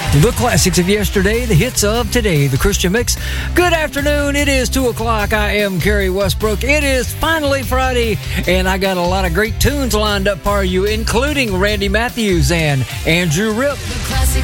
The classics of yesterday, the hits of today, the Christian Mix. Good afternoon. It is 2 o'clock. I am Kerry Westbrook. It is finally Friday, and I got a lot of great tunes lined up for you, including Randy Matthews and Andrew Ripp.